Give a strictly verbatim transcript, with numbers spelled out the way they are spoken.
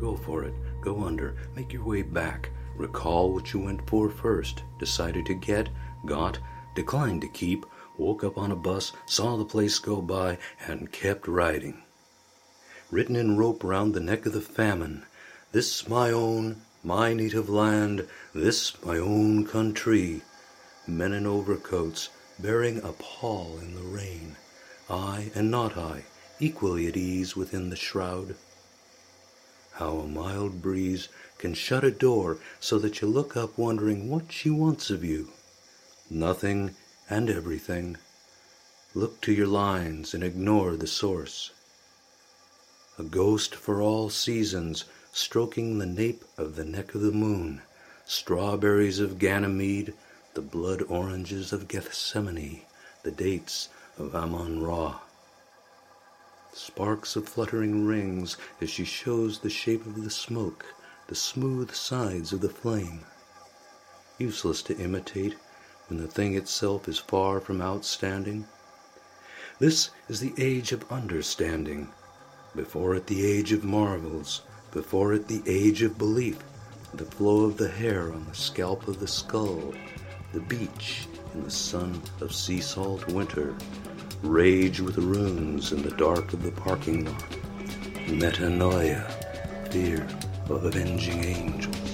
Go for it. Go under. Make your way back. Recall what you went for first. Decided to get, got, declined to keep, woke up on a bus, saw the place go by, and kept riding. Written in rope round the neck of the famine, this my own, my native land, this my own country. Men in overcoats, bearing a pall in the rain, I and not I, equally at ease within the shroud. How a mild breeze can shut a door so that you look up wondering what she wants of you. Nothing and everything. Look to your lines and ignore the source. A ghost for all seasons, stroking the nape of the neck of the moon, strawberries of Ganymede, the blood oranges of Gethsemane, the dates of Ammon-Ra. Sparks of fluttering rings as she shows the shape of the smoke, the smooth sides of the flame. Useless to imitate when the thing itself is far from outstanding. This is the age of understanding. Before it the age of marvels, before it the age of belief, the flow of the hair on the scalp of the skull, the beach in the sun of sea salt winter, rage with runes in the dark of the parking lot, metanoia, fear of avenging angels.